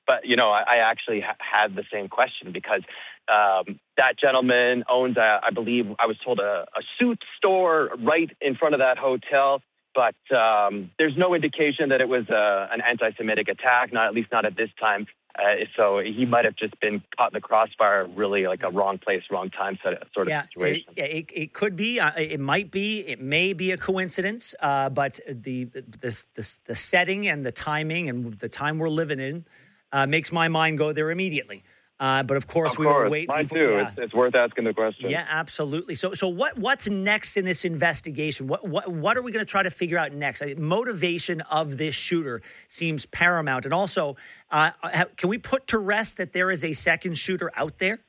But, I actually had the same question because that gentleman owns, I believe, I was told a suit store right in front of that hotel. But there's no indication that it was an anti-Semitic attack, at least not at this time. So he might have just been caught in the crossfire, really like a wrong place, wrong time sort of situation. It could be. It might be. It may be a coincidence. But the setting and the timing and the time we're living in makes my mind go there immediately. But of course, we will wait. Mine too. Yeah. It's worth asking the question. Yeah, absolutely. So what's next in this investigation? What are we going to try to figure out next? Motivation of this shooter seems paramount. And also, can we put to rest that there is a second shooter out there?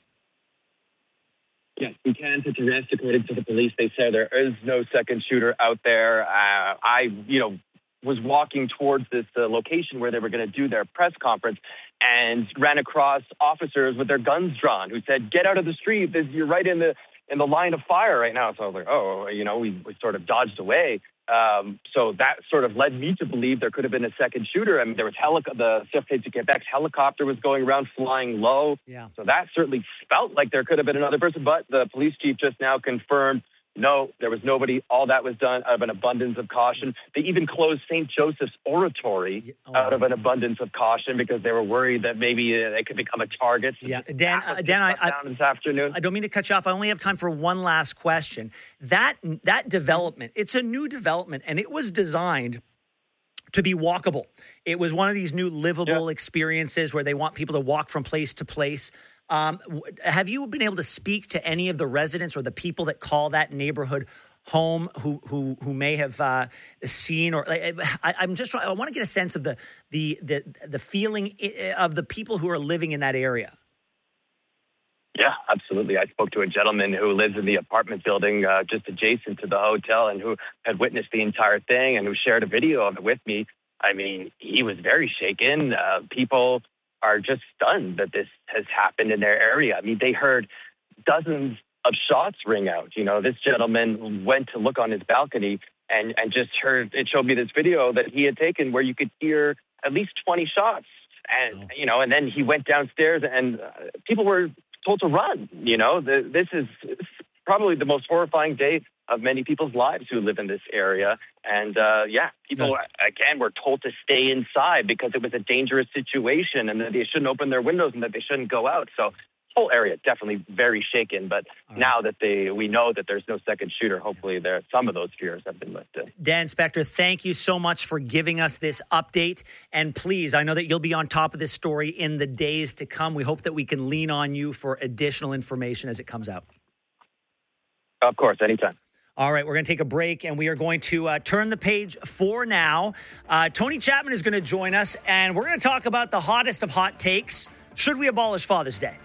Yes, we can put to rest. According to the police, they say there is no second shooter out there. I was walking towards this location where they were going to do their press conference and ran across officers with their guns drawn who said, "Get out of the street. You're right in the line of fire right now." So I was like, we sort of dodged away. So that sort of led me to believe there could have been a second shooter. I mean, there was the Sûreté du Québec's helicopter was going around flying low. Yeah. So that certainly felt like there could have been another person. But the police chief just now confirmed, no, there was nobody. All that was done out of an abundance of caution. They even closed St. Joseph's Oratory out of an abundance of caution because they were worried that maybe they could become a target. Yeah, Dan, this afternoon. I don't mean to cut you off. I only have time for one last question. That development, it's a new development, and it was designed to be walkable. It was one of these new livable experiences where they want people to walk from place to place. Have you been able to speak to any of the residents or the people that call that neighborhood home who may have seen or I'm just trying? I want to get a sense of the feeling of the people who are living in that area. Yeah, absolutely. I spoke to a gentleman who lives in the apartment building just adjacent to the hotel and who had witnessed the entire thing and who shared a video of it with me. I mean, he was very shaken. People are just stunned that this has happened in their area. I mean, they heard dozens of shots ring out. This gentleman went to look on his balcony and just heard, it showed me this video that he had taken where you could hear at least 20 shots. And, and then he went downstairs and people were told to run. This is probably the most horrifying day of many people's lives who live in this area. And, people, again, were told to stay inside because it was a dangerous situation and that they shouldn't open their windows and that they shouldn't go out. So the whole area definitely very shaken. But now that we know that there's no second shooter, hopefully some of those fears have been lifted. Dan Spector, thank you so much for giving us this update. And please, I know that you'll be on top of this story in the days to come. We hope that we can lean on you for additional information as it comes out. Of course, anytime. All right, we're going to take a break, and we are going to turn the page for now. Tony Chapman is going to join us, and we're going to talk about the hottest of hot takes. Should we abolish Father's Day?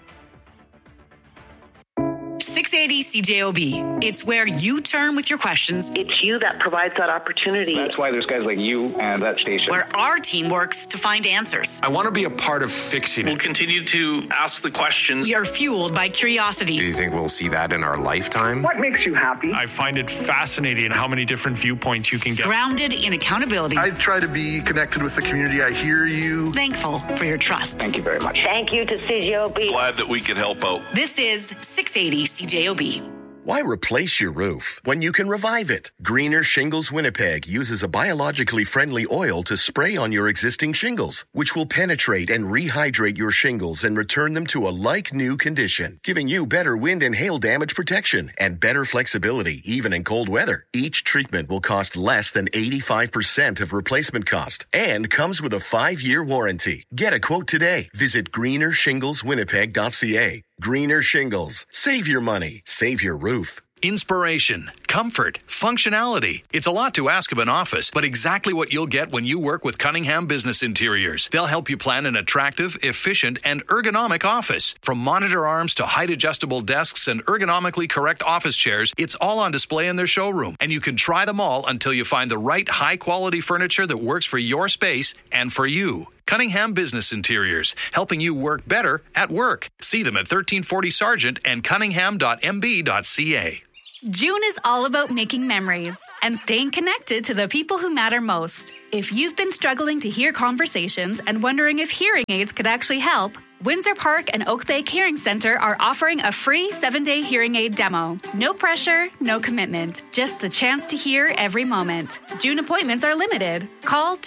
680 CJOB. It's where you turn with your questions. It's you that provides that opportunity. That's why there's guys like you and that station. Where our team works to find answers. I want to be a part of fixing it. We'll continue to ask the questions. You're fueled by curiosity. Do you think we'll see that in our lifetime? What makes you happy? I find it fascinating how many different viewpoints you can get. Grounded in accountability. I try to be connected with the community. I hear you. Thankful for your trust. Thank you very much. Thank you to CJOB. Glad that we could help out. This is 680 CJOB. Why replace your roof when you can revive it? Greener Shingles Winnipeg uses a biologically friendly oil to spray on your existing shingles, which will penetrate and rehydrate your shingles and return them to a like-new condition, giving you better wind and hail damage protection and better flexibility, even in cold weather. Each treatment will cost less than 85% of replacement cost and comes with a 5-year warranty. Get a quote today. Visit greenershingleswinnipeg.ca. Greener Shingles. Save your money. Save your roof. Inspiration, comfort, functionality. It's a lot to ask of an office, but exactly what you'll get when you work with Cunningham Business Interiors. They'll help you plan an attractive, efficient, and ergonomic office. From monitor arms to height-adjustable desks and ergonomically correct office chairs, it's all on display in their showroom, and you can try them all until you find the right high-quality furniture that works for your space and for you. Cunningham Business Interiors, helping you work better at work. See them at 1340 Sargent and cunningham.mb.ca. June is all about making memories and staying connected to the people who matter most. If you've been struggling to hear conversations and wondering if hearing aids could actually help, Windsor Park and Oak Bay Hearing Center are offering a free 7-day hearing aid demo. No pressure, no commitment, just the chance to hear every moment. June appointments are limited. Call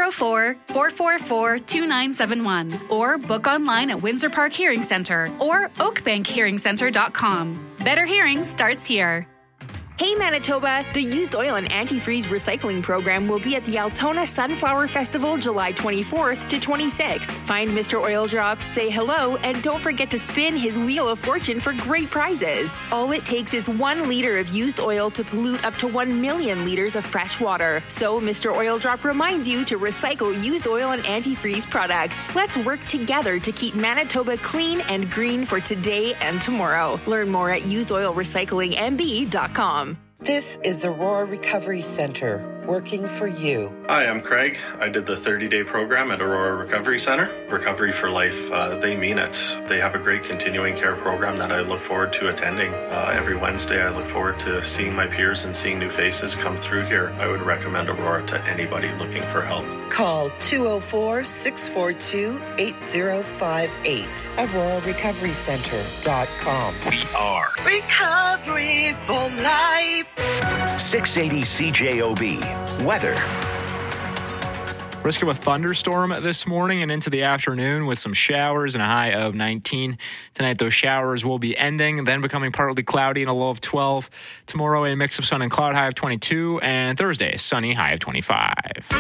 204-444-2971 or book online at Windsor Park Hearing Center or oakbankhearingcenter.com. Better hearing starts here. Hey Manitoba, the Used Oil and Antifreeze Recycling Program will be at the Altona Sunflower Festival July 24th to 26th. Find Mr. Oil Drop, say hello, and don't forget to spin his Wheel of Fortune for great prizes. All it takes is 1 liter of used oil to pollute up to 1 million liters of fresh water. So Mr. Oil Drop reminds you to recycle used oil and antifreeze products. Let's work together to keep Manitoba clean and green for today and tomorrow. Learn more at usedoilrecyclingmb.com. This is Aurora Recovery Center, working for you. Hi, I'm Craig. I did the 30-day program at Aurora Recovery Center. Recovery for Life, they mean it. They have a great continuing care program that I look forward to attending. Every Wednesday, I look forward to seeing my peers and seeing new faces come through here. I would recommend Aurora to anybody looking for help. Call 204-642-8058. AuroraRecoveryCenter.com. We are Recovery for Life. 680 CJOB. Weather. Risk of a thunderstorm this morning and into the afternoon with some showers and a high of 19. Tonight, those showers will be ending, then becoming partly cloudy and a low of 12. Tomorrow, a mix of sun and cloud, high of 22. And Thursday, sunny, high of 25.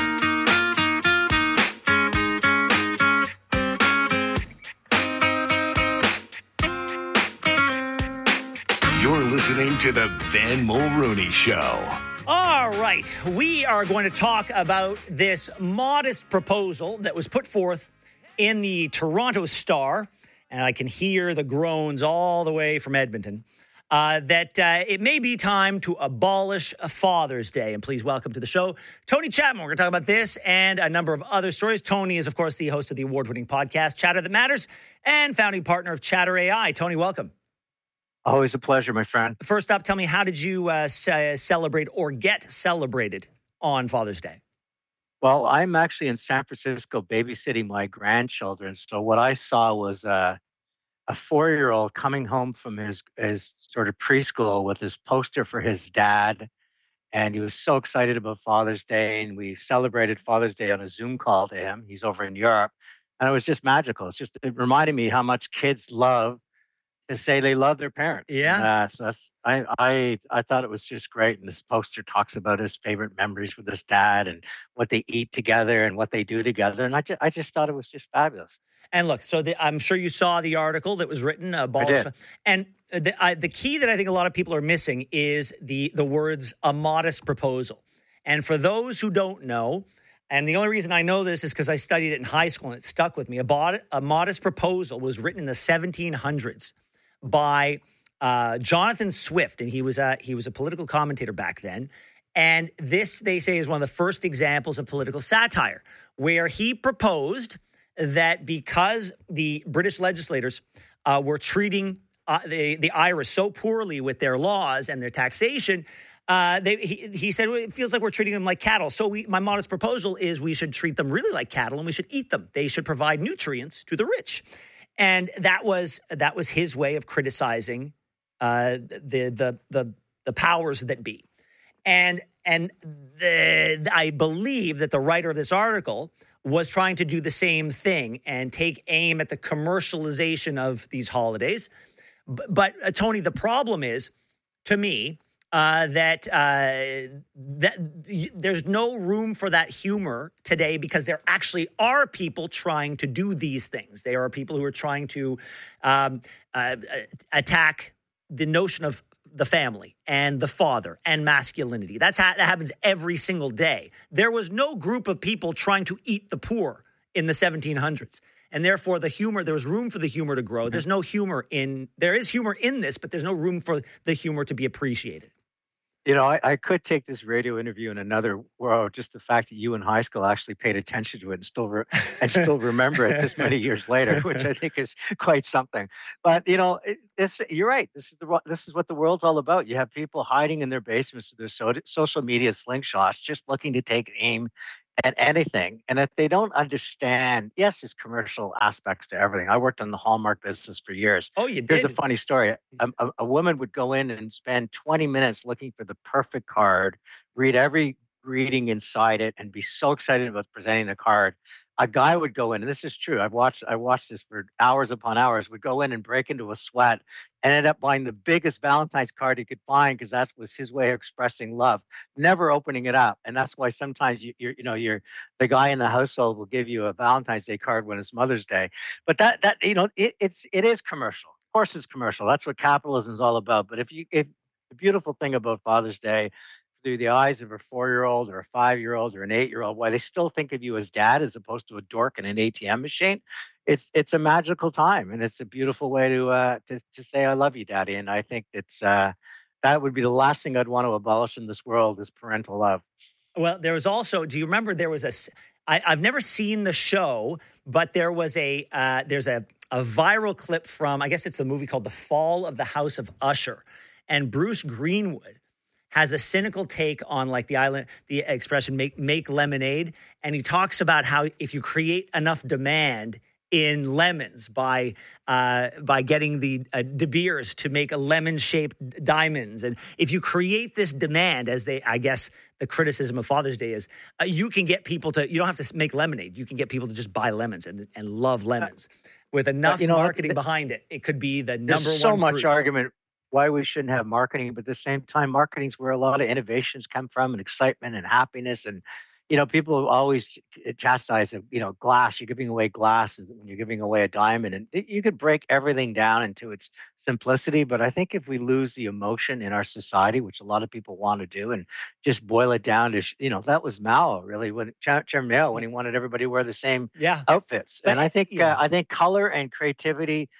You're listening to the Ben Mulrooney Show. All right, we are going to talk about this modest proposal that was put forth in the Toronto Star, and I can hear the groans all the way from Edmonton, that it may be time to abolish Father's Day. And please welcome to the show, Tony Chapman. We're going to talk about this and a number of other stories. Tony is, of course, the host of the award-winning podcast, Chatter That Matters, and founding partner of Chatter AI. Tony, welcome. Always a pleasure, my friend. First up, tell me, how did you celebrate or get celebrated on Father's Day? Well, I'm actually in San Francisco babysitting my grandchildren. So what I saw was a 4-year-old coming home from his sort of preschool with his poster for his dad. And he was so excited about Father's Day. And we celebrated Father's Day on a Zoom call to him. He's over in Europe. And it was just magical. It reminded me how much kids love to say they love their parents. Yeah. So I thought it was just great. And this poster talks about his favorite memories with his dad and what they eat together and what they do together. And I just thought it was just fabulous. And look, so I'm sure you saw the article that was written. And the key that I think a lot of people are missing is the words "a modest proposal." And for those who don't know, and the only reason I know this is because I studied it in high school and it stuck with me. A modest proposal was written in the 1700s by Jonathan Swift, and he was a political commentator back then. And this, they say, is one of the first examples of political satire, where he proposed that because the British legislators were treating the Irish so poorly with their laws and their taxation, he said, well, it feels like we're treating them like cattle. So my modest proposal is we should treat them really like cattle and we should eat them. They should provide nutrients to the rich. And that was his way of criticizing the powers that be. And I believe that the writer of this article was trying to do the same thing and take aim at the commercialization of these holidays. But Tony, the problem is, to me, that there's no room for that humor today because there actually are people trying to do these things. There are people who are trying to attack the notion of the family and the father and masculinity. That happens every single day. There was no group of people trying to eat the poor in the 1700s. And therefore, there was room for the humor to grow. There's no humor there is humor in this, but there's no room for the humor to be appreciated. You know, I could take this radio interview in another world. Just the fact that you in high school actually paid attention to it and still remember it this many years later, which I think is quite something. But you know, you're right. This is what the world's all about. You have people hiding in their basements with their social media slingshots, just looking to take aim at anything. And if they don't understand, yes, there's commercial aspects to everything. I worked in the Hallmark business for years. Oh, you did? Here's a funny story. A woman would go in and spend 20 minutes looking for the perfect card, read every greeting inside it, and be so excited about presenting the card. A guy would go in, and this is true. I watched this for hours upon hours. Would go in and break into a sweat, and end up buying the biggest Valentine's card he could find because that was his way of expressing love. Never opening it up, and that's why sometimes you're the guy in the household will give you a Valentine's Day card when it's Mother's Day. But it is commercial. Of course, it's commercial. That's what capitalism is all about. But if the beautiful thing about Father's Day, through the eyes of a 4-year-old or a 5-year-old or an 8-year-old, why they still think of you as dad as opposed to a dork in an ATM machine, it's a magical time, and it's a beautiful way to say I love you, Daddy. And I think it's that would be the last thing I'd want to abolish in this world is parental love. Well, there was also. Do you remember there was I've never seen the show, but there was there's a viral clip from, I guess it's a movie called The Fall of the House of Usher, and Bruce Greenwood has a cynical take on like the expression make lemonade. And he talks about how if you create enough demand in lemons by getting the De Beers to make a lemon-shaped diamonds, and if you create this demand, I guess the criticism of Father's Day is you can get people to, you don't have to make lemonade. You can get people to just buy lemons and love lemons. With enough marketing behind it, it could be the number one There's so much fruit. argument why we shouldn't have marketing, but at the same time, marketing's where a lot of innovations come from, and excitement and happiness. And, people always chastise, glass. You're giving away glass when you're giving away a diamond, and you could break everything down into its simplicity. But I think if we lose the emotion in our society, which a lot of people want to do, and just boil it down to, that was Mao really, when Chairman Mao, when he wanted everybody to wear the same outfits. And I think color and creativity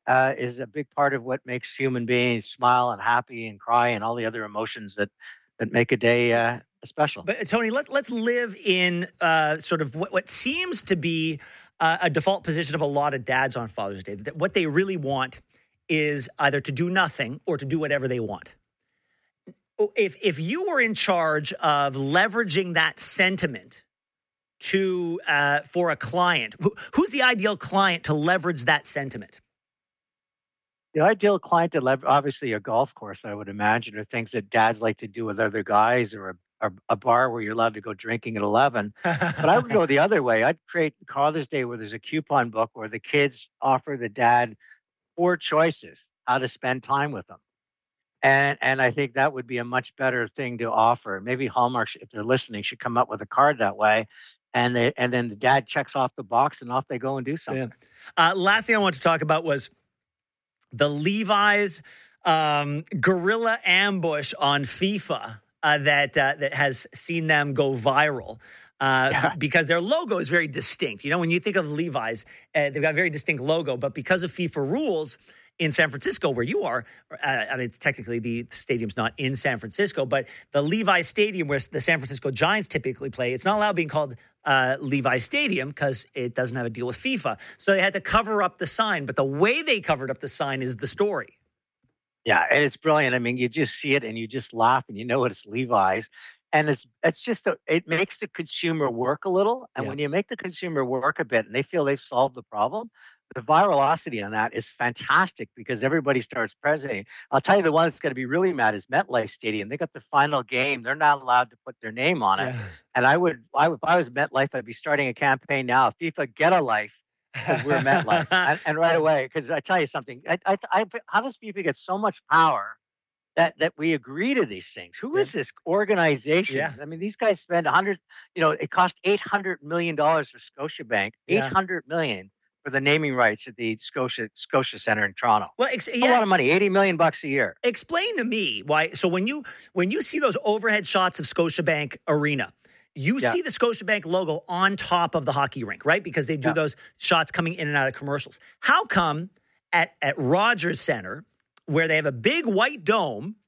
is a big part of what makes human beings smile and happy and cry and all the other emotions that make a day special. But Tony, let's live in sort of what seems to be a default position of a lot of dads on Father's Day. That what they really want is either to do nothing or to do whatever they want. If you were in charge of leveraging that sentiment for a client, who's the ideal client to leverage that sentiment? The ideal client to leverage, obviously a golf course, I would imagine, or things that dads like to do with other guys, or a bar where you're allowed to go drinking at 11. But I would go the other way. I'd create Father's Day where there's a coupon book where the kids offer the dad 4 choices how to spend time with them. And I think that would be a much better thing to offer. Maybe Hallmark, if they're listening, should come up with a card that way. And then the dad checks off the box and off they go and do something. Yeah. Last thing I want to talk about was the Levi's guerrilla ambush on FIFA that has seen them go viral because their logo is very distinct. When you think of Levi's, they've got a very distinct logo, but because of FIFA rules in San Francisco, where you are, it's technically the stadium's not in San Francisco, but the Levi's Stadium where the San Francisco Giants typically play, it's not allowed being called Levi's Stadium because it doesn't have a deal with FIFA. So they had to cover up the sign, but the way they covered up the sign is the story. Yeah, and it's brilliant. I mean, you just see it and you just laugh and you know it's Levi's. And it's just it makes the consumer work a little. And when you make the consumer work a bit and they feel they've solved the problem, the virality on that is fantastic because everybody starts presenting. I'll tell you the one that's going to be really mad is MetLife Stadium. They got the final game. They're not allowed to put their name on it. And if I was MetLife, I'd be starting a campaign now. FIFA, get a life. Because we're MetLife. and right away, because I tell you something, how does FIFA get so much power that we agree to these things? Who is this organization? Yeah. I mean, these guys spend it cost $800 million for Scotiabank, $800 million for the naming rights at the Scotia Center in Toronto. Well, a lot of money, $80 million a year. Explain to me why. So when you see those overhead shots of Scotiabank Arena, you see the Scotiabank logo on top of the hockey rink, right? Because they do those shots coming in and out of commercials. How come at Rogers Center, where they have a big white dome,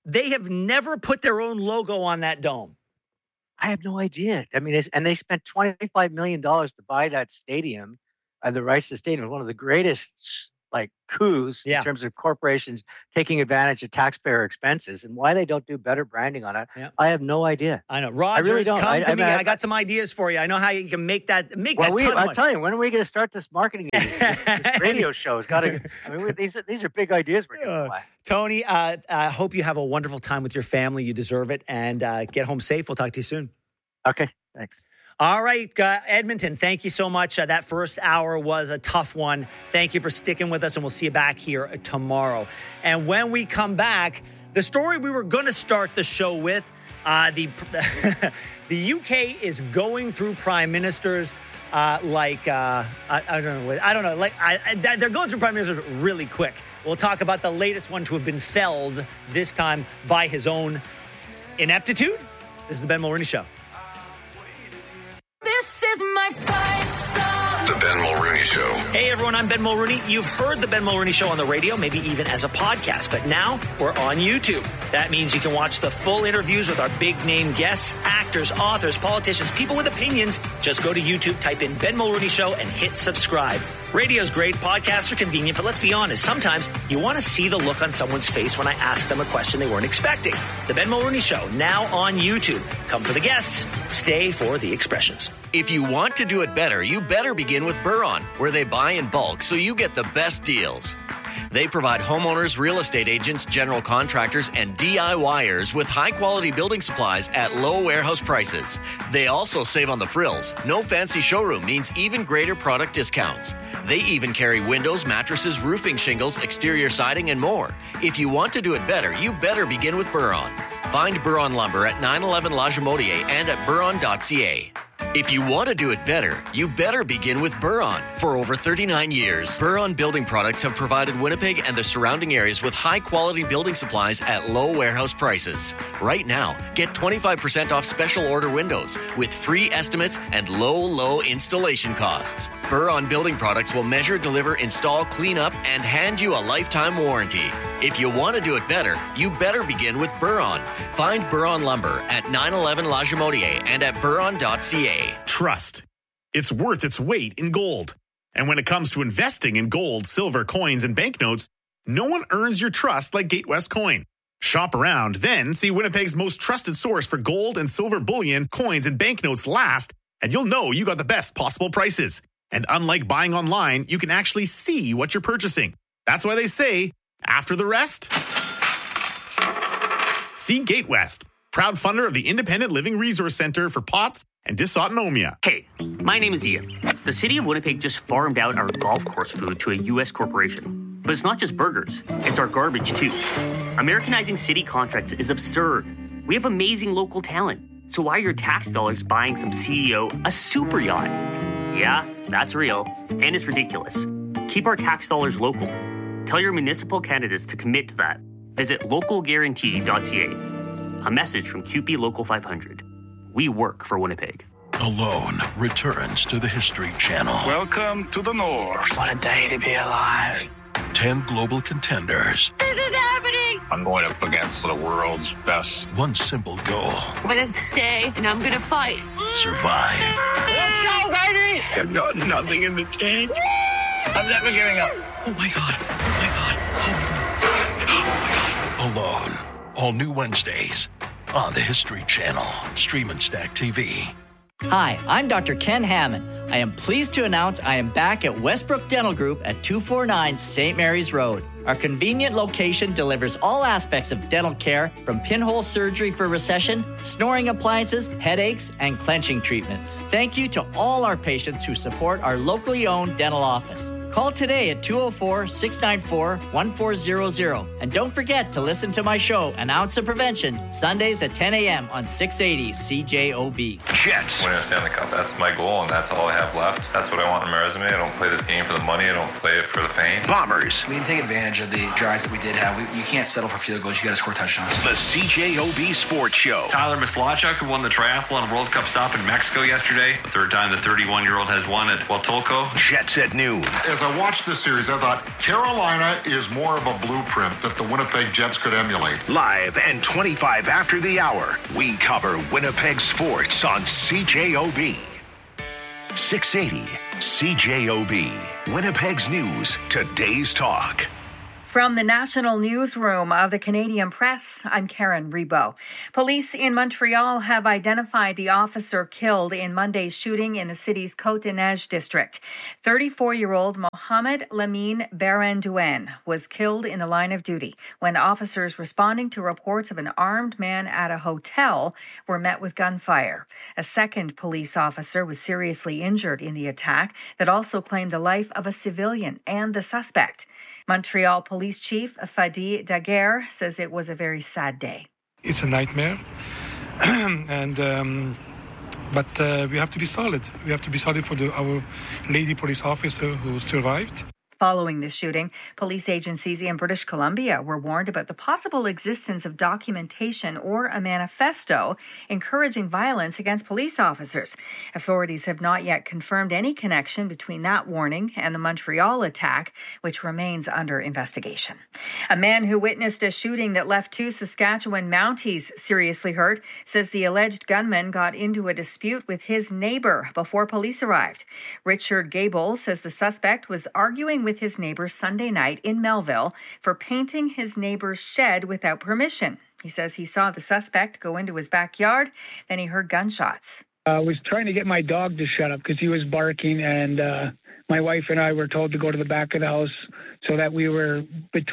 They have never put their own logo on that dome. I have no idea. I mean, they spent $25 million to buy that stadium, the rights to the stadium. One of the greatest coups in terms of corporations taking advantage of taxpayer expenses, and why they don't do better branding on it. Yeah. I have no idea. I know. Rogers, really come to me. I got some ideas for you. I know how you can make that. I'm telling you, when are we going to start this marketing? This radio show has got to. I mean, these are big ideas we're going to play. Tony, I hope you have a wonderful time with your family. You deserve it, and get home safe. We'll talk to you soon. Okay. Thanks. All right, Edmonton, thank you so much. That first hour was a tough one. Thank you for sticking with us, and we'll see you back here tomorrow. And when we come back, the story we were going to start the show with, the UK is going through prime ministers I don't know. They're going through prime ministers really quick. We'll talk about the latest one to have been felled, this time by his own ineptitude. This is the Ben Mulroney Show. This is my fight song. The Ben Mulroney Show. Hey everyone, I'm Ben Mulroney. You've heard the Ben Mulroney Show on the radio, maybe even as a podcast, but now we're on YouTube. That means you can watch the full interviews with our big name guests, actors, authors, politicians, people with opinions. Just go to YouTube, type in Ben Mulroney Show, and hit subscribe. Radio's great, podcasts are convenient, but let's be honest, sometimes you want to see the look on someone's face when I ask them a question they weren't expecting. The Ben Mulroney Show, now on YouTube. Come for the guests, stay for the expressions. If you want to do it better, you better begin with Buron, where they buy in bulk so you get the best deals. They provide homeowners, real estate agents, general contractors, and DIYers with high-quality building supplies at low warehouse prices. They also save on the frills. No fancy showroom means even greater product discounts. They even carry windows, mattresses, roofing shingles, exterior siding, and more. If you want to do it better, you better begin with Buron. Find Buron Lumber at 911 La Jamodier and at buron.ca. If you want to do it better, you better begin with Buron. For over 39 years, Buron Building Products have provided Winnipeg and the surrounding areas with high-quality building supplies at low warehouse prices. Right now, get 25% off special order windows with free estimates and low installation costs. Buron Building Products will measure, deliver, install, clean up, and hand you a lifetime warranty. If you want to do it better, you better begin with Buron. Find Buron Lumber at 911 La Jamodier and at buron.ca. Trust. It's worth its weight in gold. And when it comes to investing in gold, silver, coins, and banknotes, no one earns your trust like Gatewest Coin. Shop around, then see Winnipeg's most trusted source for gold and silver bullion, coins, and banknotes last, and you'll know you got the best possible prices. And unlike buying online, you can actually see what you're purchasing. That's why they say, after the rest, see Gatewest, proud funder of the Independent Living Resource Center for POTS and dysautonomia. Hey, my name is Ian. The city of Winnipeg just farmed out our golf course food to a U.S. corporation. But it's not just burgers, it's our garbage too. Americanizing city contracts is absurd. We have amazing local talent. So why are your tax dollars buying some CEO a super yacht? Yeah, that's real. And it's ridiculous. Keep our tax dollars local. Tell your municipal candidates to commit to that. Visit localguarantee.ca. A message from QP Local 500. We work for Winnipeg. Alone returns to the History Channel. Welcome to the North. What a day to be alive. 10 global contenders. This is happening. I'm going up against the world's best. One simple goal. I'm going to stay and I'm going to fight. Survive. Let's go, baby. I've got nothing in the tank. I'm never giving up. Oh my God. Oh my God. Oh my God. Alone. All new Wednesdays on the History Channel. Stream and Stack TV. Hi, I'm Dr. Ken Hammond. I am pleased to announce I am back at Westbrook Dental Group at 249 St. Mary's Road. Our convenient location delivers all aspects of dental care, from pinhole surgery for recession, snoring appliances, headaches, and clenching treatments. Thank you to all our patients who support our locally owned dental office. Call today at 204-694-1400. And don't forget to listen to my show, An Ounce of Prevention, Sundays at 10 a.m. on 680 CJOB. Jets. Winning a Stanley Cup, that's my goal, and that's all I have left. That's what I want on my resume. I don't play this game for the money. I don't play it for the fame. Bombers. We can take advantage of the drives that we did have. You can't settle for field goals. You got to score touchdowns. The CJOB Sports Show. Tyler Maslachuk, who won the triathlon World Cup stop in Mexico yesterday. The third time the 31-year-old has won at Huatulco. Jets at noon. It's as I watched this series, I thought Carolina is more of a blueprint that the Winnipeg Jets could emulate. Live and 25 after the hour, we cover Winnipeg sports on CJOB. 680 CJOB. Winnipeg's News, today's talk. From the national newsroom of the Canadian Press, I'm Karen Rebo. Police in Montreal have identified the officer killed in Monday's shooting in the city's Côte-des-Neiges district. 34-year-old Mohamed Lamine Barandouane was killed in the line of duty when officers responding to reports of an armed man at a hotel were met with gunfire. A second police officer was seriously injured in the attack that also claimed the life of a civilian and the suspect. Montreal Police Chief Fadi Daguerre says it was a very sad day. It's a nightmare, but we have to be solid. We have to be solid for our lady police officer who survived. Following the shooting, police agencies in British Columbia were warned about the possible existence of documentation or a manifesto encouraging violence against police officers. Authorities have not yet confirmed any connection between that warning and the Montreal attack, which remains under investigation. A man who witnessed a shooting that left 2 Saskatchewan Mounties seriously hurt says the alleged gunman got into a dispute with his neighbor before police arrived. Richard Gable says the suspect was arguing with his neighbor Sunday night in Melville for painting his neighbor's shed without permission. He says he saw the suspect go into his backyard, then he heard gunshots. I was trying to get my dog to shut up because he was barking, and my wife and I were told to go to the back of the house so that we were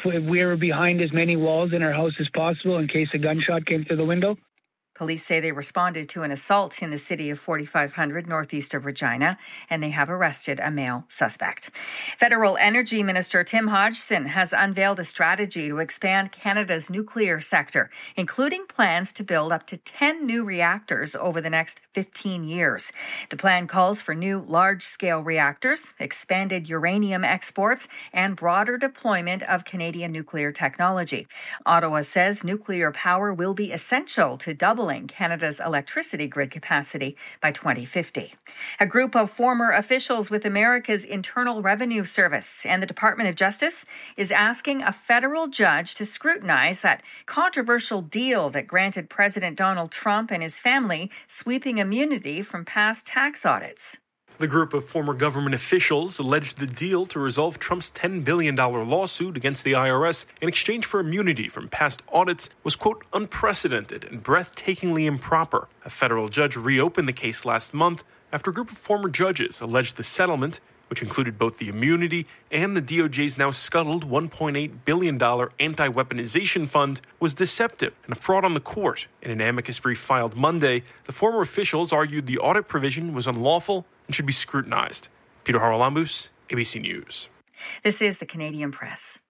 behind as many walls in our house as possible in case a gunshot came through the window. Police say they responded to an assault in the city of 4500 northeast of Regina, and they have arrested a male suspect. Federal Energy Minister Tim Hodgson has unveiled a strategy to expand Canada's nuclear sector, including plans to build up to 10 new reactors over the next 15 years. The plan calls for new large-scale reactors, expanded uranium exports, and broader deployment of Canadian nuclear technology. Ottawa says nuclear power will be essential to doubling Canada's electricity grid capacity by 2050. A group of former officials with America's Internal Revenue Service and the Department of Justice is asking a federal judge to scrutinize that controversial deal that granted President Donald Trump and his family sweeping immunity from past tax audits. The group of former government officials alleged the deal to resolve Trump's $10 billion lawsuit against the IRS in exchange for immunity from past audits was, quote, unprecedented and breathtakingly improper. A federal judge reopened the case last month after a group of former judges alleged the settlement, which included both the immunity and the DOJ's now scuttled $1.8 billion anti-weaponization fund, was deceptive and a fraud on the court. In an amicus brief filed Monday, the former officials argued the audit provision was unlawful and should be scrutinized. Peter Haralambous, ABC News. This is the Canadian Press.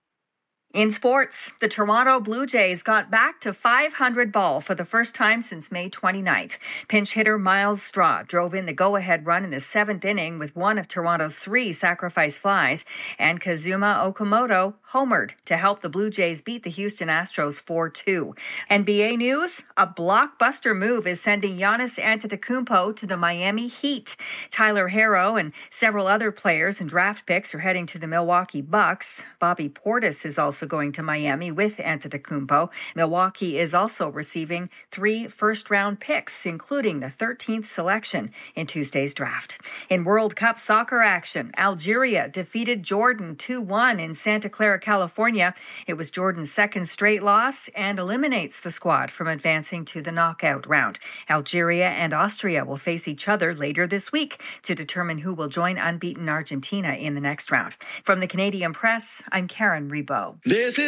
In sports, the Toronto Blue Jays got back to .500 ball for the first time since May 29th. Pinch hitter Miles Straw drove in the go-ahead run in the 7th inning with one of Toronto's 3 sacrifice flies, and Kazuma Okamoto homered to help the Blue Jays beat the Houston Astros 4-2. NBA news, a blockbuster move is sending Giannis Antetokounmpo to the Miami Heat. Tyler Herro and several other players and draft picks are heading to the Milwaukee Bucks. Bobby Portis is also going to Miami with Antetokounmpo. Milwaukee is also receiving 3 first-round picks, including the 13th selection in Tuesday's draft. In World Cup soccer action, Algeria defeated Jordan 2-1 in Santa Clara, California. It was Jordan's second straight loss and eliminates the squad from advancing to the knockout round. Algeria and Austria will face each other later this week to determine who will join unbeaten Argentina in the next round. From the Canadian Press, I'm Karen Rebo. This is